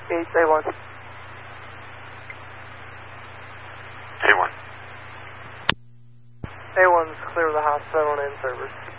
East A1. A1. A1's clear of the hospital and in service.